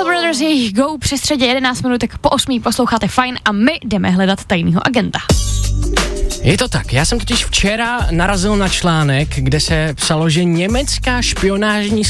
Brothers, jejich Go při středě 11 minutek po 8 posloucháte Fajn a my jdeme hledat tajného agenta. Je to tak, já jsem totiž včera narazil na článek, kde se psalo, že německá špionážní